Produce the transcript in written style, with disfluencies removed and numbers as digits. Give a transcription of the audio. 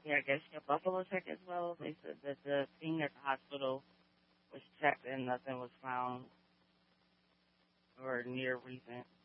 Yeah, I guess your Buffalo check as well. They said that the thing at the hospital was checked and nothing was found or near recent.